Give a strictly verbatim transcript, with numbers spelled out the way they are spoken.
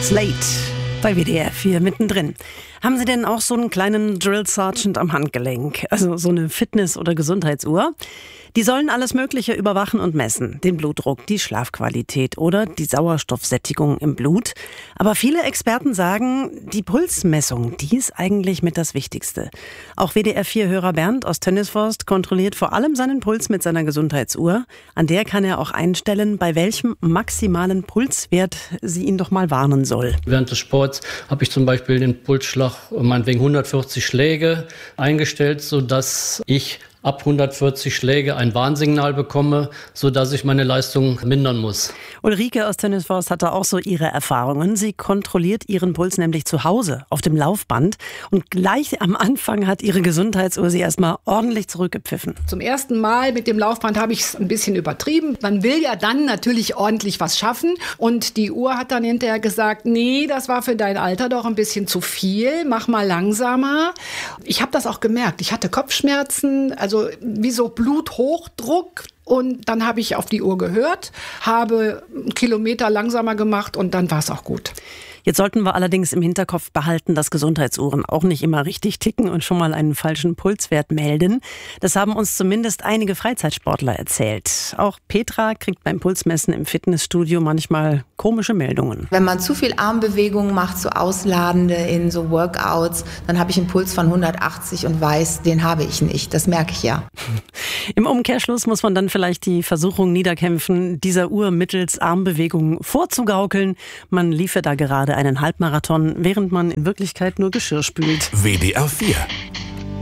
Slate bei W D R vier mittendrin. Haben Sie denn auch so einen kleinen Drill Sergeant am Handgelenk? Also so eine Fitness- oder Gesundheitsuhr? Die sollen alles Mögliche überwachen und messen. Den Blutdruck, die Schlafqualität oder die Sauerstoffsättigung im Blut. Aber viele Experten sagen, die Pulsmessung, die ist eigentlich mit das Wichtigste. Auch W D R vier-Hörer Bernd aus Tönnisforst kontrolliert vor allem seinen Puls mit seiner Gesundheitsuhr. An der kann er auch einstellen, bei welchem maximalen Pulswert sie ihn doch mal warnen soll. Während des Sports habe ich zum Beispiel den Pulsschlag meinetwegen hundertvierzig Schläge eingestellt, sodass ich ab hundertvierzig Schläge ein Warnsignal bekomme, sodass ich meine Leistung mindern muss. Ulrike aus Tönnisforst hatte auch so ihre Erfahrungen. Sie kontrolliert ihren Puls nämlich zu Hause auf dem Laufband. Und gleich am Anfang hat ihre Gesundheitsuhr sie erstmal ordentlich zurückgepfiffen. Zum ersten Mal mit dem Laufband habe ich es ein bisschen übertrieben. Man will ja dann natürlich ordentlich was schaffen. Und die Uhr hat dann hinterher gesagt, nee, das war für dein Alter doch ein bisschen zu viel. Mach mal langsamer. Ich habe das auch gemerkt. Ich hatte Kopfschmerzen, also Also wie so Bluthochdruck. Und dann habe ich auf die Uhr gehört, habe einen Kilometer langsamer gemacht und dann war es auch gut. Jetzt sollten wir allerdings im Hinterkopf behalten, dass Gesundheitsuhren auch nicht immer richtig ticken und schon mal einen falschen Pulswert melden. Das haben uns zumindest einige Freizeitsportler erzählt. Auch Petra kriegt beim Pulsmessen im Fitnessstudio manchmal komische Meldungen. Wenn man zu viel Armbewegungen macht, so ausladende in so Workouts, dann habe ich einen Puls von hundertachtzig und weiß, den habe ich nicht. Das merke ich ja. Im Umkehrschluss muss man dann vielleicht die Versuchung niederkämpfen, dieser Uhr mittels Armbewegungen vorzugaukeln. Man liefe da gerade einen Halbmarathon, während man in Wirklichkeit nur Geschirr spült. W D R vier